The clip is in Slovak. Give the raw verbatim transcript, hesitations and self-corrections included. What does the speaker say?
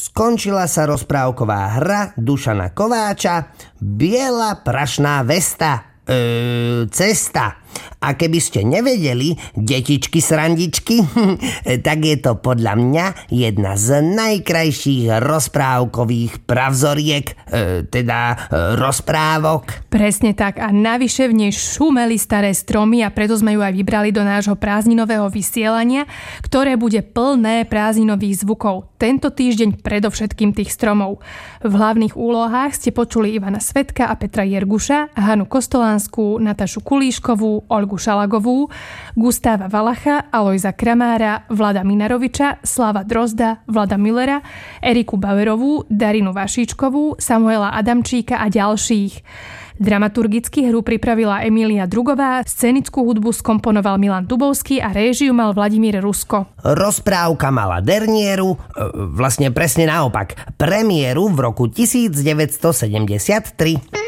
Skončila sa rozprávková hra Dušana Kováča Biela prašná vesta, e, cesta. A keby ste nevedeli, detičky srandičky, tak je to podľa mňa jedna z najkrajších rozprávkových pravzoriek, e, teda e, rozprávok. Presne tak, a navyše v nej šumeli staré stromy a preto sme ju aj vybrali do nášho prázdninového vysielania, ktoré bude plné prázdninových zvukov. Tento týždeň predovšetkým tých stromov. V hlavných úlohách ste počuli Ivana Svetka a Petra Jerguša, Hanu Kostolánskú, Natašu Kulíškovú, Olgu Šalagovú, Gustáva Valacha, Alojza Kramára, Vlada Minaroviča, Slava Drozda, Vlada Millera, Eriku Bauerovú, Darinu Vašíčkovú, Samuela Adamčíka a ďalších. Dramaturgicky hru pripravila Emília Drugová, scenickú hudbu skomponoval Milan Dubovský a réžiu mal Vladimír Rusko. Rozprávka mala derniéru, vlastne presne naopak, premiéru v roku devätnásťsedemdesiattri.